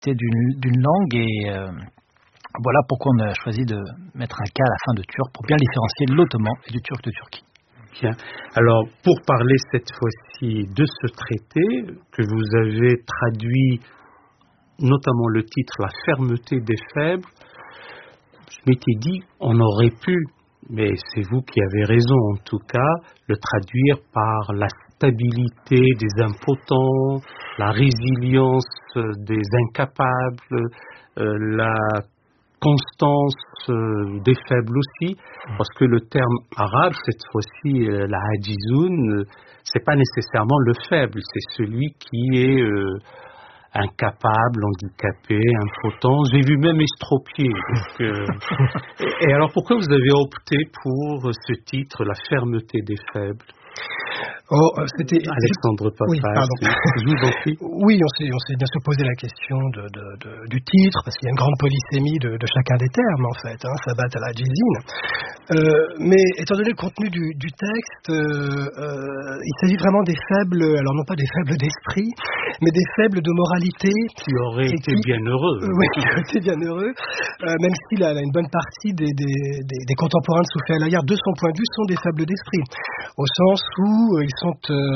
spécificité d'une langue et voilà pourquoi on a choisi de mettre un K à la fin de turc pour bien différencier l'ottoman et du turc de Turquie. Bien. Alors, pour parler cette fois-ci de ce traité que vous avez traduit, notamment le titre « La fermeté des faibles », je m'étais dit, on aurait pu, mais c'est vous qui avez raison en tout cas, le traduire par la stabilité des impotents, la résilience des incapables, la constance des faibles aussi, parce que le terme arabe, cette fois-ci, la hajizoun, c'est pas nécessairement le faible, c'est celui qui est incapable, handicapé, impotent. J'ai vu même estropié. Et alors, pourquoi vous avez opté pour ce titre, La fermeté des faibles? C'était Alexandre Papas. Oui, pardon. Je vous en prie. Oui, on s'est bien sûr posé la question du titre, parce qu'il y a une grande polysémie de chacun des termes, en fait, Sabat al-Ajizin. Mais étant donné le contenu du texte, il s'agit vraiment des faibles, alors non pas des faibles d'esprit, mais des faibles de moralité. Qui auraient été bien heureux. Oui, qui auraient été bien heureux, même si une bonne partie des contemporains de Soufi al-Ayyar, de son point de vue, sont des faibles d'esprit, au sens où ils sont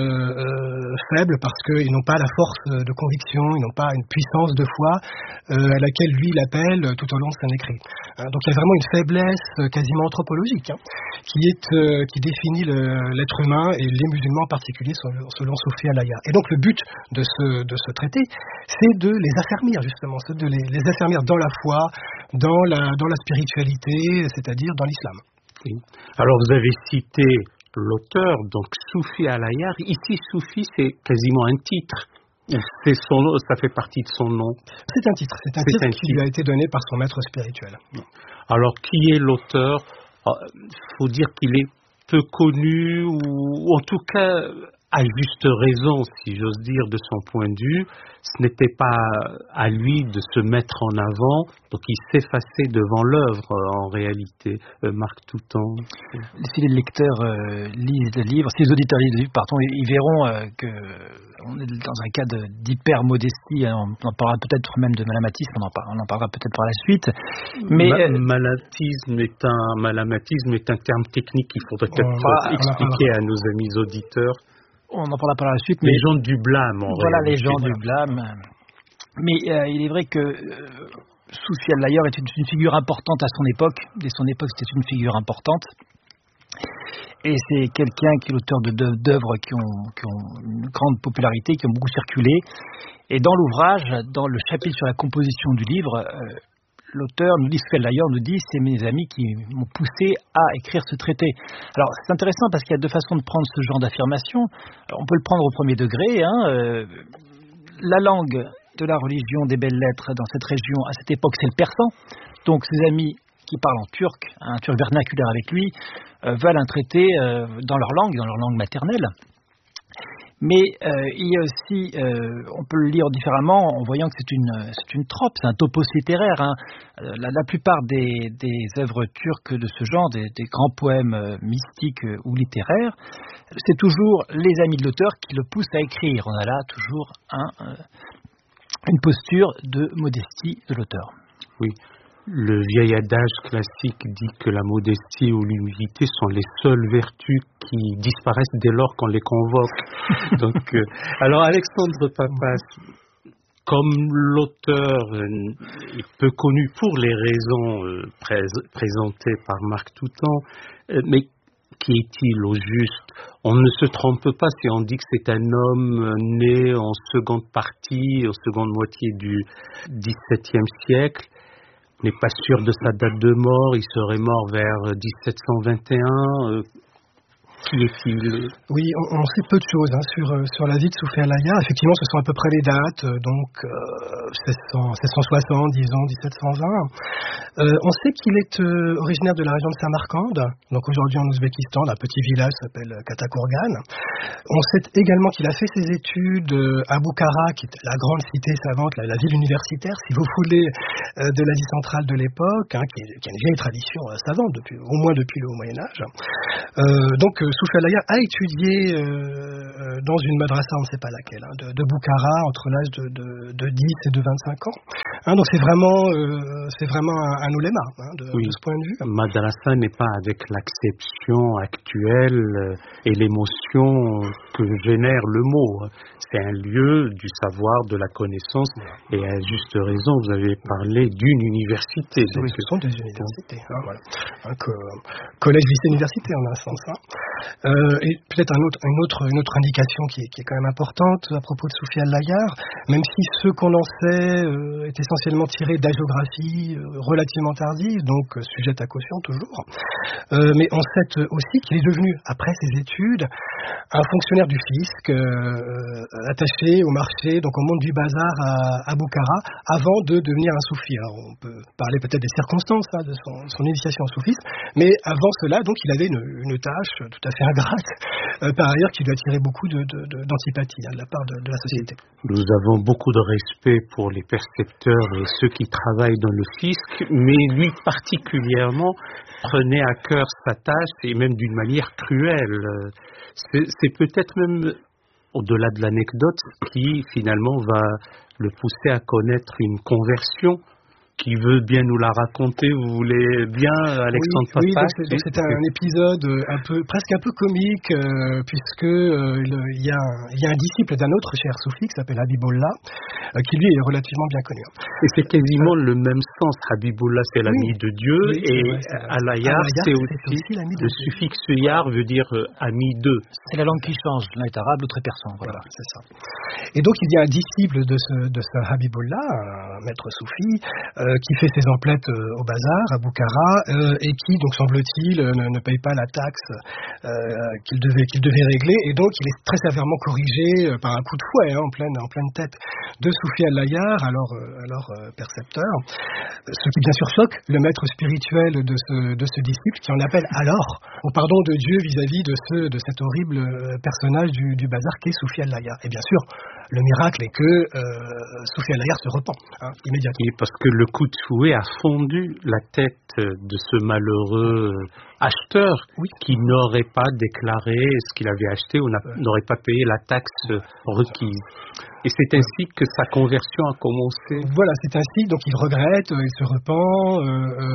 faibles parce qu'ils n'ont pas la force de conviction, ils n'ont pas une puissance de foi à laquelle lui il appelle tout au long de son écrit. Donc il y a vraiment une faiblesse quasiment anthropologique qui définit l'être humain et les musulmans en particulier selon Soufi al-Ayyar. Et donc le but de ce traité, c'est de les affermir justement, c'est de les affermir dans la foi, dans la spiritualité, c'est-à-dire dans l'islam. Oui. Alors vous avez cité l'auteur, donc Soufi al-Ayyar. Ici, Soufi, c'est quasiment un titre. C'est son nom, ça fait partie de son nom. C'est un titre qui lui a été donné par son maître spirituel. Alors, qui est l'auteur? Il faut dire qu'il est peu connu, ou en tout cas, à juste raison, si j'ose dire, de son point de vue. Ce n'était pas à lui de se mettre en avant, donc il s'effaçait devant l'œuvre en réalité. Marc Toutan. Si les lecteurs lisent le livre, si les auditeurs lisent le livre, pardon, ils verront qu'on est dans un cas d'hyper-modestie. On en parlera peut-être même de malamatisme, on en parlera peut-être par la suite. Mais malamatisme est un terme technique qu'il faudrait peut-être expliquer à nos amis auditeurs. On en parlera par la suite. Les gens du blâme, en voilà, réalité. les gens du blâme. Mais il est vrai que Soufi al-Ayyar est une figure importante à son époque. Dès son époque, c'était une figure importante. Et c'est quelqu'un qui est l'auteur d'œuvres qui ont une grande popularité, qui ont beaucoup circulé. Et dans l'ouvrage, dans le chapitre sur la composition du livre, l'auteur nous dit, Soufi al-Ayyar nous dit, c'est mes amis qui m'ont poussé à écrire ce traité. Alors c'est intéressant parce qu'il y a deux façons de prendre ce genre d'affirmation. Alors, on peut le prendre au premier degré. La langue de la religion des belles lettres dans cette région, à cette époque, c'est le persan. Donc ses amis qui parlent en turc, un turc vernaculaire avec lui, veulent un traité dans leur langue maternelle. Mais il y a aussi, on peut le lire différemment en voyant que c'est une trope, c'est un topos littéraire. La plupart des œuvres turques de ce genre, des grands poèmes mystiques ou littéraires, c'est toujours les amis de l'auteur qui le poussent à écrire. On a là toujours une posture de modestie de l'auteur. Oui. Le vieil adage classique dit que la modestie ou l'humilité sont les seules vertus qui disparaissent dès lors qu'on les convoque. Donc, alors Alexandre Papas, comme l'auteur est peu connu pour les raisons présentées par Marc Toutan, mais qui est-il au juste? On ne se trompe pas si on dit que c'est un homme né en seconde moitié du XVIIe siècle. On n'est pas sûr de sa date de mort, il serait mort vers 1721. Qui est-il? Oui, on sait peu de choses sur la vie de Soufi al-Ayyar. Effectivement, ce sont à peu près les dates, donc 1660, disons 1720. On sait qu'il est originaire de la région de Samarcande, donc aujourd'hui en Ouzbékistan, d'un petit village qui s'appelle Katakourgan. On sait également qu'il a fait ses études à Boukhara, qui est la grande cité savante, la ville universitaire, si vous voulez, de l'Asie centrale de l'époque, qui a une vieille tradition savante, au moins depuis le Haut Moyen-Âge. Donc Soufi al-Ayar a étudié dans une madrasa, on ne sait pas laquelle, de Boukhara, entre l'âge de 10 et de 25 ans. Donc c'est vraiment un ouléma de ce point de vue. Madrasa n'est pas avec l'acception actuelle et l'émotion que génère le mot. C'est un lieu du savoir, de la connaissance, et à juste raison, vous avez parlé d'une université. Oui, ce sont des universités. Voilà. Collège, lycée, université en un sens. Et peut-être une autre indication qui est quand même importante à propos de Soufi al-Ayar, même si ce qu'on en sait est essentiellement tiré d'hagiographie relativement tardive, donc sujette à caution toujours, mais on sait aussi qu'il est devenu, après ses études, un fonctionnaire du fisc attaché au marché, donc au monde du bazar à Boukhara, avant de devenir un soufi. Alors on peut parler peut-être des circonstances de son initiation au soufisme, mais avant cela, donc il avait une tâche tout à fait ingrate, par ailleurs, qui lui attirait beaucoup d'antipathie de la part de la société. Nous avons beaucoup de respect pour les percepteurs et ceux qui travaillent dans le fisc, mais lui particulièrement prenait à cœur sa tâche, et même d'une manière cruelle. C'est peut-être même, au-delà de l'anecdote, qui finalement va le pousser à connaître une conversion. Qui veut bien nous la raconter? Vous voulez bien, Alexandre Papas? Oui, c'est un épisode presque un peu comique, puisque il y a un disciple d'un autre cher soufi qui s'appelle Habibullah, qui lui est relativement bien connu. Et c'est quasiment le même sens. Habibullah, c'est l'ami de Dieu, et al-Ayar, c'est aussi le suffixe yar veut dire ami de. C'est la langue qui change. L'un est arabe, l'autre est persan. Voilà, c'est ça. Et donc il y a un disciple de ce Habibullah, un maître soufi, qui fait ses emplettes au bazar à Boukhara, et qui, donc semble-t-il, ne paye pas la taxe qu'il devait régler, et donc il est très sévèrement corrigé par un coup de fouet en pleine tête de Soufi al-Ayar, alors percepteur, ce qui bien sûr choque le maître spirituel de ce disciple, qui en appelle alors au pardon de Dieu vis-à-vis de cet horrible personnage du bazar qu'est Soufi al-Ayar. Et bien sûr, le miracle est que Soufi al-Ayar se repent immédiatement. Oui, parce que le coup de fouet a fondu la tête de ce malheureux acheteur qui n'aurait pas déclaré ce qu'il avait acheté ou n'aurait pas payé la taxe requise. Et c'est ainsi que sa conversion a commencé. Voilà, c'est ainsi, donc il regrette, il se repent,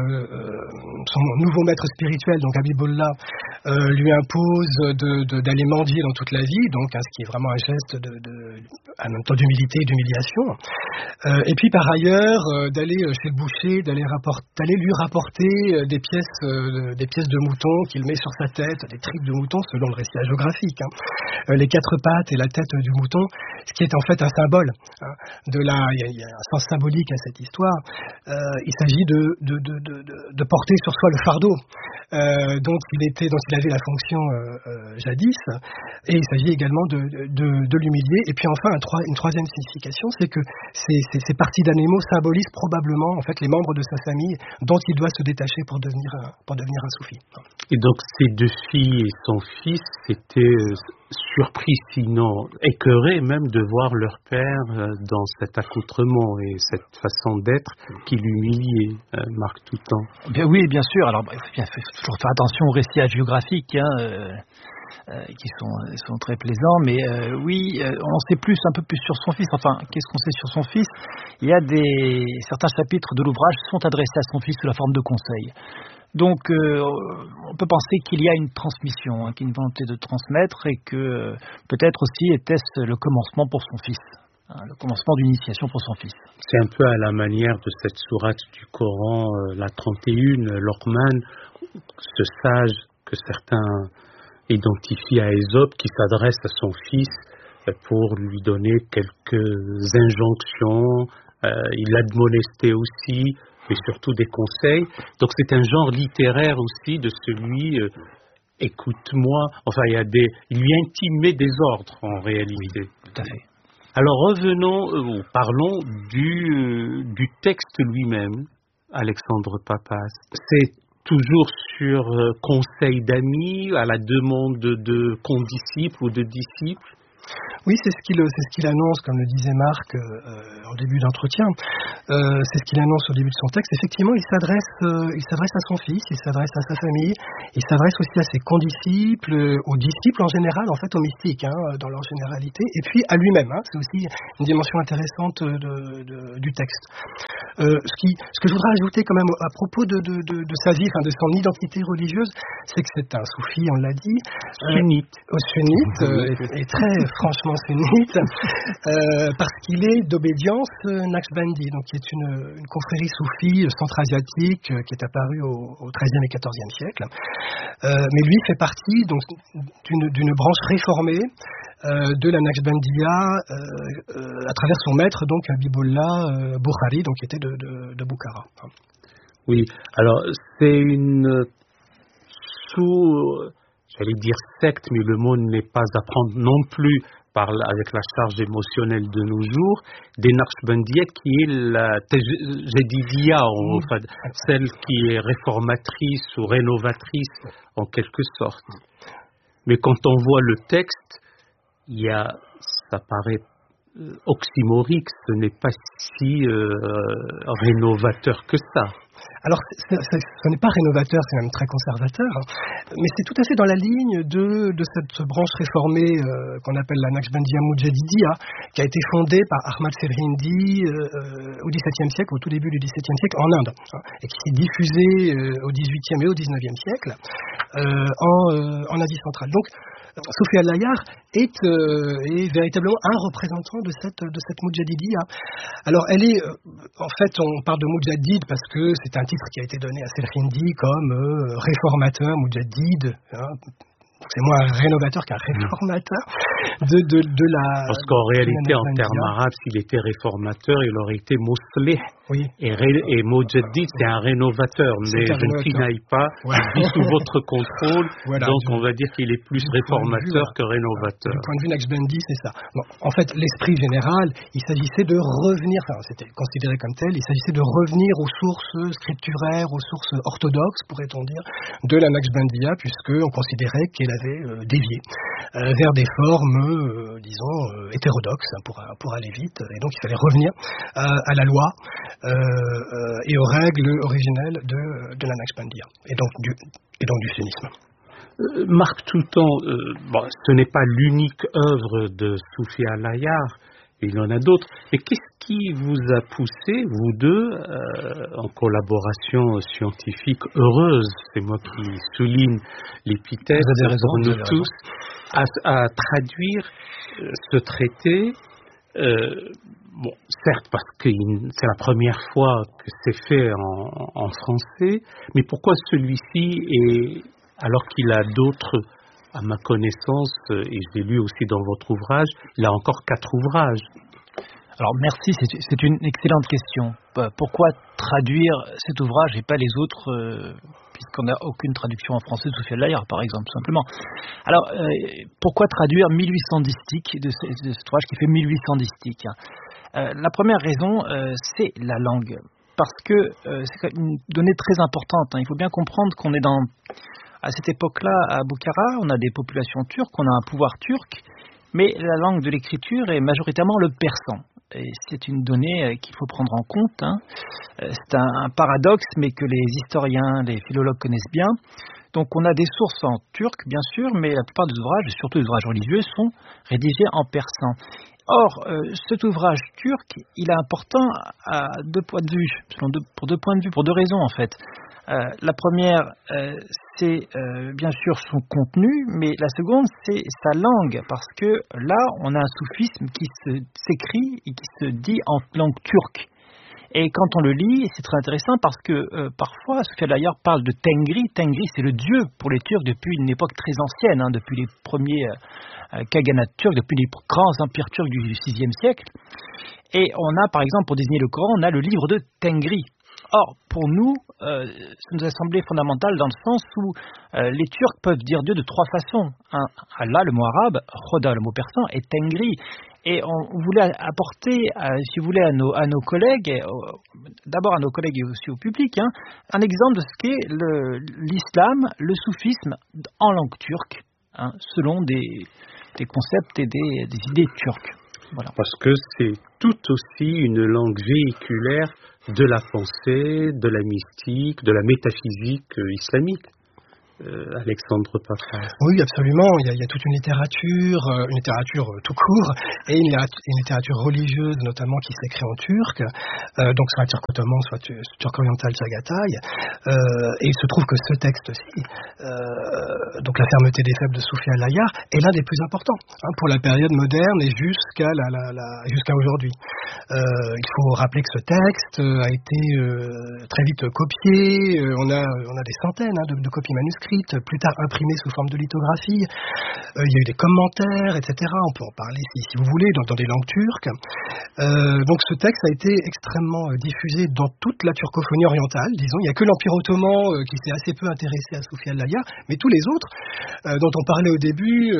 son nouveau maître spirituel, donc Habibullah, lui impose d'aller mendier dans toute la vie, donc ce qui est vraiment un geste en même temps d'humilité et d'humiliation. Et puis par ailleurs, d'aller chez le boucher, d'aller lui rapporter des pièces de mouton qu'il met sur sa tête, des tripes de mouton selon le récit hagiographique, les 4 pattes et la tête du mouton, ce qui est en fait un symbole il y a un sens symbolique à cette histoire. Il s'agit de porter sur soi le fardeau dont il avait la fonction jadis, et il s'agit également de l'humilier. Et puis enfin une troisième signification, c'est que ces parties d'animaux symbolisent probablement en fait les membres de sa famille dont il doit se détacher pour devenir un soufi. Et donc ces 2 filles et son fils étaient surpris, sinon écœurés même, de voir leur père dans cet accoutrement et cette façon d'être qui l'humiliait, Marc Toutan. Oui, bien sûr. Alors, il faut toujours faire attention aux récits hagiographiques, qui sont très plaisants, mais on en sait un peu plus sur son fils. Enfin, qu'est-ce qu'on sait sur son fils? Il y a certains chapitres de l'ouvrage sont adressés à son fils sous la forme de conseils. Donc, on peut penser qu'il y a une transmission, qu'il y a une volonté de transmettre, et que peut-être aussi était-ce le commencement pour son fils, le commencement d'une initiation pour son fils. C'est un peu à la manière de cette sourate du Coran, la 31, Luqman, ce sage que certains identifient à Ésope, qui s'adresse à son fils pour lui donner quelques injonctions. Il l'admonestait aussi, mais surtout des conseils. Donc c'est un genre littéraire aussi de celui écoute-moi. Enfin, il lui intimait des ordres en réalité. Tout à fait. Alors revenons, parlons du texte lui-même, Alexandre Papas. C'est toujours sur conseil d'amis, à la demande de condisciples ou de disciples? Oui, c'est ce qu'il annonce, comme le disait Marc en début d'entretien. C'est ce qu'il annonce au début de son texte. Effectivement, il s'adresse à son fils, il s'adresse à sa famille, il s'adresse aussi à ses condisciples, aux disciples en général, en fait aux mystiques, dans leur généralité, et puis à lui-même. C'est aussi une dimension intéressante du texte. Ce que je voudrais ajouter quand même à propos de sa vie, de son identité religieuse, c'est que c'est un soufi, on l'a dit, sunnite, et très franchement sunnite, parce qu'il est d'obédience Naqshbandi, donc qui est une confrérie soufie centra-asiatique qui est apparue au XIIIe et XIVe siècle. Mais lui fait partie donc d'une branche réformée de la Naqshbandiya à travers son maître, donc Habibullah Bukhari, donc qui était de Bukhara. Oui, alors c'est une j'allais dire secte, mais le mot n'est pas à prendre non plus avec la charge émotionnelle de nos jours, des Naqshbandiya qui est la Jadidiyya, enfin, celle qui est réformatrice ou rénovatrice en quelque sorte. Mais quand on voit le texte, ça paraît oxymorique, ce n'est pas si rénovateur que ça. Alors, ce n'est pas rénovateur, c'est même très conservateur, mais c'est tout à fait dans la ligne de cette branche réformée qu'on appelle la Naqshbandiya Mujadidiyya, qui a été fondée par Ahmad Sirhindi au XVIIe siècle, au tout début du XVIIe siècle, en Inde, et qui s'est diffusée au XVIIIe et au XIXe siècle en Asie centrale. Donc, Soufi al-Layar est véritablement un représentant de cette Mujadidiyya. Alors, elle est, en fait, on parle de Mujadid parce que c'est un titre qui a été donné à Sirhindi comme réformateur, Mujadid. C'est moins un rénovateur qu'un réformateur de la... Parce qu'en réalité, en termes arabes, s'il était réformateur, il aurait été muslih. Oui. Et Mujaddid, c'est un rénovateur, mais je ne pinaille pas, il vit sous votre contrôle, donc on va dire qu'il est plus réformateur que rénovateur. Du point de vue Naqshbandi, c'est ça. Bon, en fait, l'esprit général, il s'agissait de revenir, c'était considéré comme tel, il s'agissait de revenir aux sources scripturaires, aux sources orthodoxes, pourrait-on dire, de la Naqshbandiya, puisqu'on considérait qu'elle avait dévié vers des formes, disons, hétérodoxes, pour aller vite, et donc il fallait revenir à la loi, et aux règles originelles de la Naqshbandiya, et donc du sunnisme. Marc Toutan, ce n'est pas l'unique œuvre de Soufi al-Layar, il y en a d'autres, mais qu'est-ce qui vous a poussé, vous deux, en collaboration scientifique heureuse, c'est moi qui souligne l'épithète pour nous tous, à traduire ce traité, certes parce que c'est la première fois que c'est fait en français, mais pourquoi celui-ci, alors qu'il a d'autres, à ma connaissance, et je l'ai lu aussi dans votre ouvrage, il a encore 4 ouvrages. Alors merci, c'est une excellente question. Pourquoi traduire cet ouvrage et pas les autres, puisqu'on n'a aucune traduction en français de Soufi al-Layar, par exemple, tout simplement. Alors, pourquoi traduire 1800 distiques de cet ouvrage qui fait 1800 distiques? La première raison, c'est la langue. Parce que c'est une donnée très importante. Il faut bien comprendre qu'on est à cette époque-là, à Bukhara, on a des populations turques, on a un pouvoir turc, mais la langue de l'écriture est majoritairement le persan. Et c'est une donnée qu'il faut prendre en compte. C'est un paradoxe, mais que les historiens, les philologues connaissent bien. Donc on a des sources en turc, bien sûr, mais la plupart des ouvrages, et surtout les ouvrages religieux, sont rédigés en persan. Or, cet ouvrage turc, il est important à 2 points de vue, pour 2 points de vue, pour 2 raisons en fait. La première, c'est bien sûr son contenu, mais la seconde, c'est sa langue, parce que là, on a un soufisme qui s'écrit et qui se dit en langue turque. Et quand on le lit, c'est très intéressant parce que parfois, Soufi al-Layar parle de Tengri. Tengri, c'est le dieu pour les Turcs depuis une époque très ancienne, depuis les premiers khaganats turcs, depuis les grands empires turcs du VIe siècle. Et on a, par exemple, pour désigner le Coran, on a le livre de Tengri. Or, pour nous, ça nous a semblé fondamental dans le sens où les Turcs peuvent dire Dieu de 3 façons. Allah, le mot arabe, Khoda, le mot persan, et Tengri. Et on voulait apporter, si vous voulez, à nos collègues, d'abord à nos collègues et aussi au public, un exemple de ce qu'est l'islam, le soufisme en langue turque, selon des concepts et des idées turques. Voilà. Parce que c'est tout aussi une langue véhiculaire de la pensée, de la mystique, de la métaphysique islamique. Alexandre Papin. Oui, absolument. Il y a toute une littérature tout court, et une littérature religieuse notamment qui s'écrit en turc, donc soit turc-ottoman, soit turc-oriental Chagatai. Et il se trouve que ce texte aussi, donc La fermeté des faibles de Soufi al-Ayyar, est l'un des plus importants pour la période moderne et jusqu'à aujourd'hui. Il faut rappeler que ce texte a été très vite copié. On a des centaines de copies manuscrites, plus tard imprimées sous forme de lithographie. Il y a eu des commentaires, etc. On peut en parler si vous voulez, dans des langues turques. Donc ce texte a été extrêmement diffusé dans toute la turcophonie orientale, disons. Il n'y a que l'Empire ottoman qui s'est assez peu intéressé à Soufi al-Ayyar, mais tous les autres, dont on parlait au début,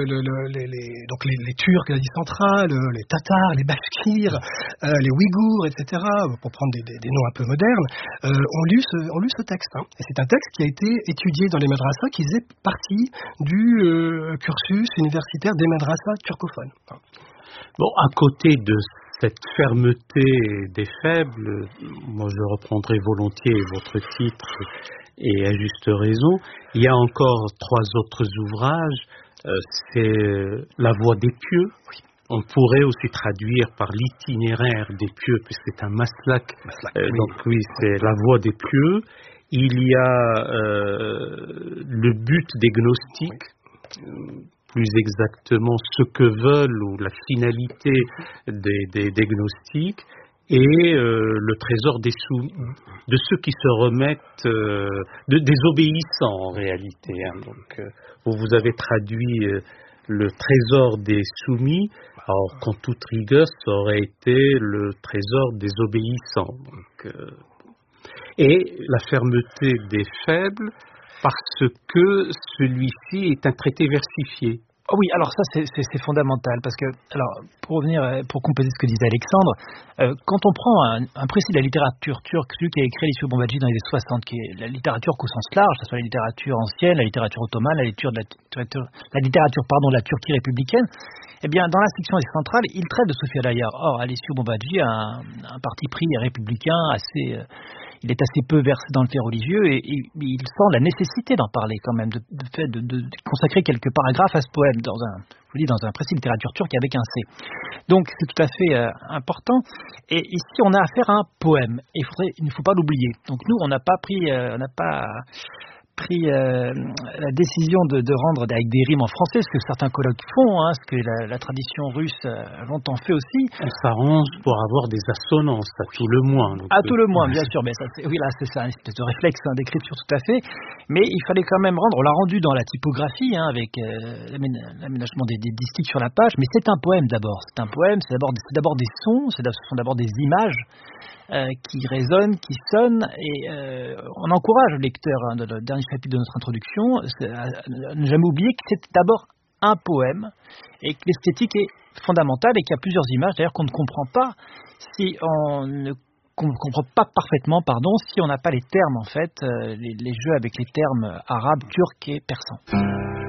les Turcs d'Asie centrale, les Tatars, les Bashkirs, les Ouïghours, etc., pour prendre des noms un peu modernes, ont lu ce texte. Et c'est un texte qui a été étudié dans les madrasas, qui faisait partie du cursus universitaire des madrasas turcophones. Bon, à côté de cette fermeté des faibles, moi je reprendrai volontiers votre titre, et à juste raison, il y a encore 3 autres ouvrages, c'est La Voie des Pieux. Oui. On pourrait aussi traduire par l'itinéraire des pieux, puisque c'est un maslak. Oui. Donc oui, c'est La Voie des Pieux. Il y a le but des gnostiques, plus exactement ce que veulent ou la finalité des gnostiques, et le trésor des soumis, de ceux qui se remettent, des obéissants en réalité. Donc, vous avez traduit le trésor des soumis. Alors, qu'en toute rigueur, ça aurait été le trésor des obéissants. Donc, et la fermeté des faibles, parce que celui-ci est un traité versifié. Oh oui, alors ça c'est fondamental, parce que, alors, pour compléter ce que disait Alexandre, quand on prend un précis de la littérature turque, celui qui a écrit l'Issue Bombadji dans les années 60, qui est la littérature au sens large, que ce soit la littérature ancienne, la littérature ottomane, la littérature de la Turquie républicaine, eh bien, dans la section centrale, il traite de Soufi al-Ayyar. Or, l'Issue Bombadji a un parti pris républicain il est assez peu versé dans le fait religieux, et il sent la nécessité d'en parler quand même, de consacrer quelques paragraphes à ce poème dans un précis de littérature turque avec un C. Donc c'est tout à fait important. Et ici on a affaire à un poème, et il ne faut pas l'oublier. Donc nous on n'a pas pris la décision de rendre avec des rimes en français, ce que certains colloques font, ce que la tradition russe a longtemps fait aussi. On s'arrange pour avoir des assonances, à tout le moins. Donc à tout le moins, bien sûr, mais c'est ça, une espèce de réflexe d'écriture tout à fait. Mais il fallait quand même on l'a rendu dans la typographie, avec l'aménagement des distiques sur la page, mais c'est un poème d'abord. C'est un poème, c'est d'abord des sons, ce sont d'abord des images qui résonnent, qui sonnent, et on encourage le lecteur dans le dernier chapitre de notre introduction à ne jamais oublier que c'est d'abord un poème et que l'esthétique est fondamentale et qu'il y a plusieurs images d'ailleurs qu'on ne comprend pas qu'on ne comprend pas parfaitement, si on n'a pas les termes en fait, les jeux avec les termes arabes, turcs et persans.